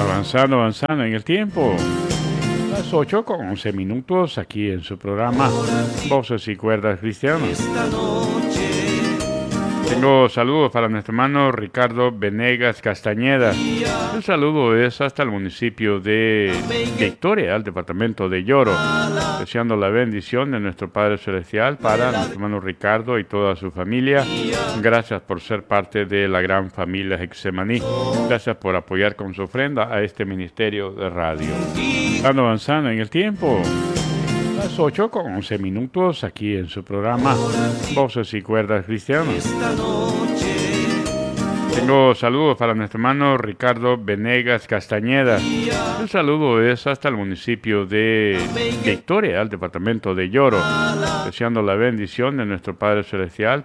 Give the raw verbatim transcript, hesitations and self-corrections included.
Avanzando, avanzando en el tiempo. Las ocho con once minutos aquí en su programa Voces y Cuerdas Cristianas. Tengo saludos para nuestro hermano Ricardo Venegas Castañeda. El saludo es hasta el municipio de Victoria, al departamento de Lloro. Deseando la bendición de nuestro Padre Celestial para nuestro hermano Ricardo y toda su familia. Gracias por ser parte de la gran familia Hexemaní. Gracias por apoyar con su ofrenda a este ministerio de radio. Estando avanzando en el tiempo. Las ocho con once minutos aquí en su programa Voces y Cuerdas Cristianas. Tengo saludos para nuestro hermano Ricardo Venegas Castañeda. El saludo es hasta el municipio de Victoria, al departamento de Lloro. Deseando la bendición de nuestro Padre Celestial